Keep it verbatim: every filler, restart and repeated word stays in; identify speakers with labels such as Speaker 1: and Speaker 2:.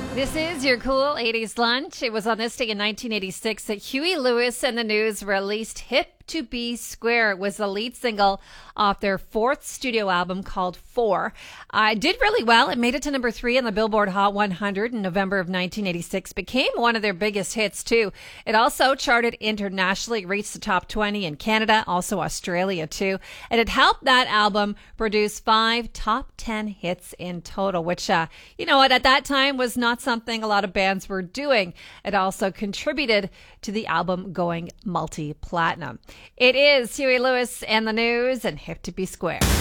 Speaker 1: This is your cool eighties lunch. It was on this day in nineteen eighty-six that Huey Lewis and the News released Hip to Be Square. It was the lead single off their fourth studio album called Four. Uh, it did really well. It made it to number three on the Billboard Hot one hundred in November of nineteen eighty-six. Became one of their biggest hits, too. It also charted internationally, reached the top twenty in Canada, also Australia, too. And it helped that album produce five top ten hits in total, which, uh, you know what, at that time was not something a lot of bands were doing. It also contributed to the album going multi-platinum. It is Huey Lewis and the News and Hip to Be Square.